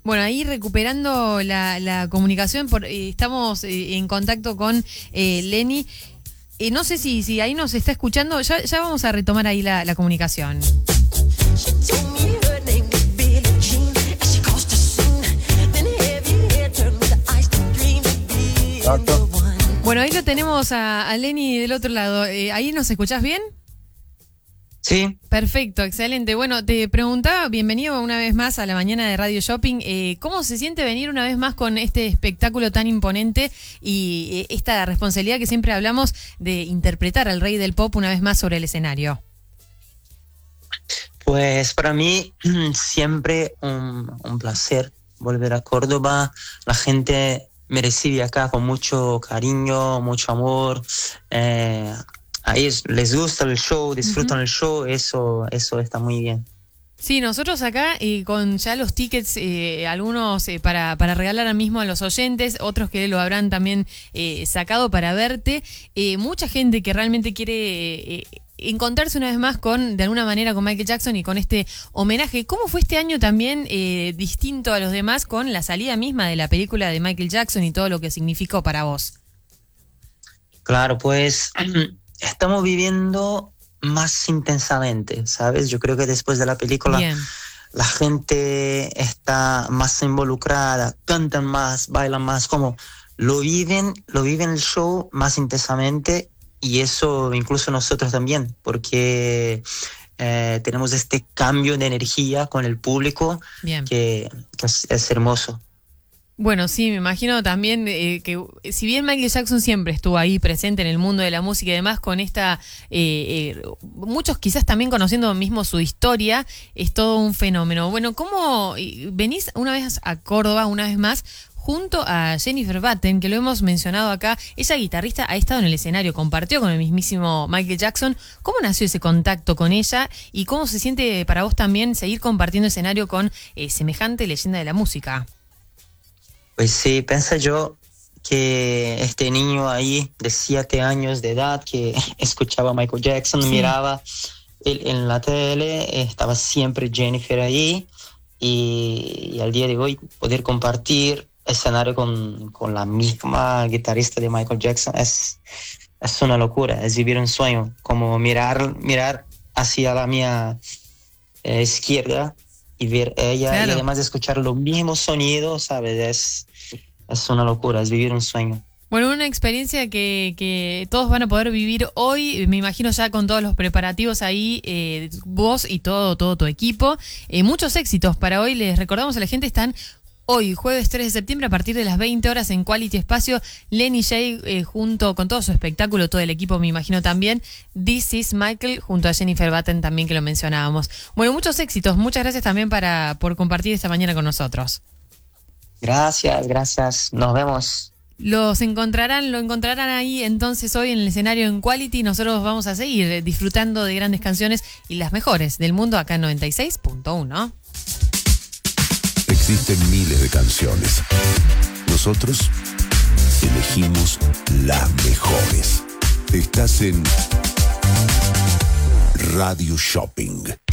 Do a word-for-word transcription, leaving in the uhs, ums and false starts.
Bueno, ahí recuperando la, la comunicación, por, eh, estamos eh, en contacto con eh, Lenny. Eh, no sé si, si ahí nos está escuchando, ya, ya vamos a retomar ahí la, la comunicación. Bueno, ahí lo tenemos a, a Lenny del otro lado. Eh, ¿Ahí nos escuchás bien? Sí. Perfecto, excelente. Bueno, te preguntaba, bienvenido una vez más a la mañana de Radio Shopping. Eh, ¿Cómo se siente venir una vez más con este espectáculo tan imponente y eh, esta responsabilidad que siempre hablamos de interpretar al rey del pop una vez más sobre el escenario? Pues para mí siempre un, un placer volver a Córdoba. La gente me recibe acá con mucho cariño, mucho amor. Eh, a ellos les gusta el show, disfrutan uh-huh. el show, eso, eso está muy bien. Sí, nosotros acá eh, con ya los tickets, eh, algunos eh, para, para regalar ahora mismo a los oyentes, otros que lo habrán también eh, sacado para verte, eh, mucha gente que realmente quiere... Eh, encontrarse una vez más con, de alguna manera, con Michael Jackson y con este homenaje. ¿Cómo fue este año también eh, distinto a los demás con la salida misma de la película de Michael Jackson y todo lo que significó para vos? Claro, pues estamos viviendo más intensamente, ¿sabes? Yo creo que después de la película Bien. la gente está más involucrada, cantan más, bailan más, como lo viven, lo viven el show más intensamente. Y eso incluso nosotros también, porque eh, tenemos este cambio de energía con el público que, que es, es hermoso. Bueno, sí, me imagino también eh, que si bien Michael Jackson siempre estuvo ahí presente en el mundo de la música y demás, con esta, eh, eh, muchos quizás también conociendo mismo su historia, es todo un fenómeno. Bueno, ¿cómo venís una vez a Córdoba, una vez más, junto a Jennifer Batten, que lo hemos mencionado acá? Esa guitarrista ha estado en el escenario, compartió con el mismísimo Michael Jackson. ¿Cómo nació ese contacto con ella y cómo se siente para vos también seguir compartiendo escenario con eh, semejante leyenda de la música? Pues sí, piensa yo que este niño ahí de siete años de edad que escuchaba a Michael Jackson, sí. miraba él en la tele, estaba siempre Jennifer ahí y, y al día de hoy poder compartir escenario con, con la misma guitarrista de Michael Jackson es, es una locura, es vivir un sueño, como mirar, mirar hacia la mía eh, izquierda y ver ella claro. y además escuchar los mismos sonidos, ¿sabes? Es, es una locura, es vivir un sueño. Bueno, una experiencia que, que todos van a poder vivir hoy, me imagino ya con todos los preparativos ahí, eh, vos y todo, todo tu equipo. Eh, muchos éxitos para hoy, les recordamos a la gente, están hoy, jueves tres de septiembre, a partir de las veinte horas en Quality Espacio, Lenny J eh, junto con todo su espectáculo, todo el equipo me imagino también, This is Michael, junto a Jennifer Batten también que lo mencionábamos. Bueno, muchos éxitos, muchas gracias también para, por compartir esta mañana con nosotros. Gracias, gracias, nos vemos. Los encontrarán, lo encontrarán ahí entonces hoy en el escenario en Quality. Nosotros vamos a seguir disfrutando de grandes canciones y las mejores del mundo acá en noventa y seis punto uno. Existen miles de canciones. Nosotros elegimos las mejores. Estás en Radio Shopping.